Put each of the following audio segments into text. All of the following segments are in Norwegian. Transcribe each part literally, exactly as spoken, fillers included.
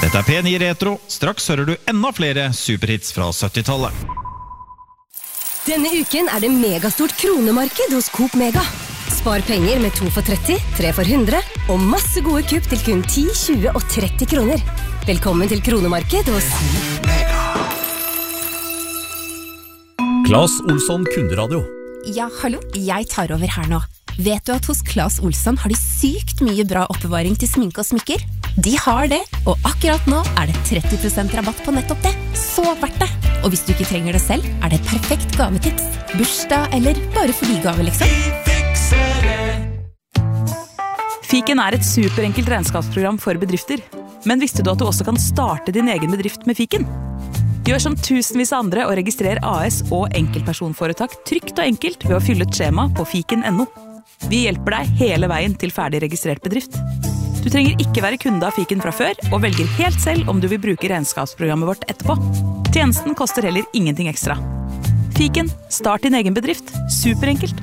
Dette er P ni Retro. Straks hører du enda flere superhits fra syttitallet. Denne uken er det megastort kronemarked hos Coop Mega. Spar penger med to for tretti, tre for hundre, og masse gode kupp til kun ti, tjue og tretti kroner. Velkommen til kronemarked hos Coop Mega. Claes Olsson Kunderadio. Ja, hallo, jeg tar over her nå. Vet du at hos Claes Olsson har de sykt mye bra oppbevaring til sminke og smykker? De har det, og akkurat nå er det tretti prosent rabatt på nettopp det. Så verdt det! Og hvis du ikke trenger det selv, er det et perfekt gavetips. Bursdag eller bare for de gave, liksom. Fiken er et superenkelt regnskapsprogram for bedrifter. Men visste du at du også kan starte din egen bedrift med Fiken? Gjør som tusenvis av andre og registrer A S og enkeltpersonforetak trygt og enkelt ved å fylle et skjema på fiken punktum no. Vi hjelper deg hele veien til ferdig registrert bedrift. Du trenger ikke være kunde av Fiken fra før, og velger helt selv om du vil bruke regnskapsprogrammet vårt etterpå. Tjenesten koster heller ingenting ekstra. Fiken, start din egen bedrift. Superenkelt.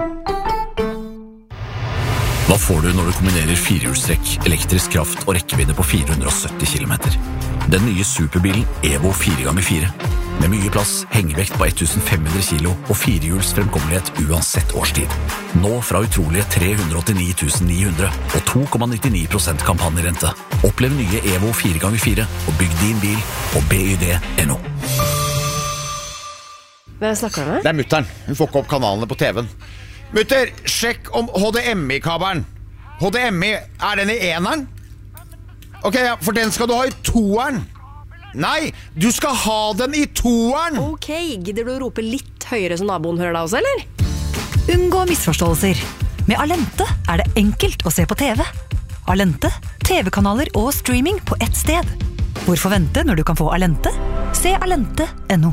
Hva får du når du kombinerer firehjulstrekk, elektrisk kraft og rekkevidde på fire hundre og sytti kilometer? Den nye superbilen Evo fire ganger fire. Med mye plass, hengevekt på femten hundre kilo og firehjuls fremkommelighet uansett årstid. Nå fra utrolige tre hundre og åttini tusen ni hundre og to komma nittini prosent kampanjerente. Opplev nye Evo fire ganger fire og bygg din bil på B Y D punktum no. Hvem snakker du med? Det er mutteren. Hun får ikke opp kanalene på T V-en. Mutter, sjekk om H D M I-kabelen. H D M I, er den i eneren? Ok, ja, for den skal du ha i toeren. Nei, du skal ha den i toeren. Ok, gidder du å rope litt høyere så naboen hører deg også, eller? Unngå misforståelser. Med Alente er det enkelt å se på T V. Alente, T V-kanaler og streaming på ett sted. Hvorfor vente når du kan få Alente? Se alente punktum no.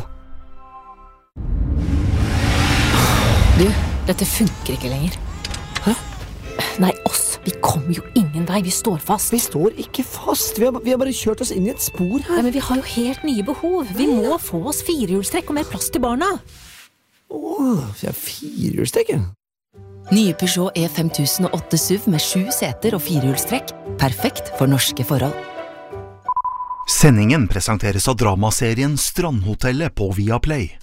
Du, dette funker ikke lenger. Hæ? Nei, oss. Vi kommer jo ingen vei. Vi står fast. Vi står ikke fast. Vi har, vi har bare kjørt oss inn i et spor her. Ja, men vi har jo helt nye behov. Vi må få oss firehjulstrekk og mer plass til barna. Åh, vi har firehjulstrekk, ja. Nye Peugeot E fem tusen og åtte S U V med sju seter og firehjulstrekk. Perfekt for norske forhold. Sendingen presenteres av dramaserien Strandhotellet på Viaplay.